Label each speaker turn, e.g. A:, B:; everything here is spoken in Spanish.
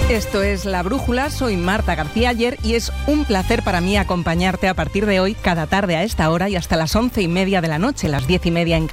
A: Esto es La Brújula, soy Marta García Ayer y es un placer para mí acompañarte a partir de hoy cada tarde a esta hora y hasta las 11:30 de la noche, las 10:30 en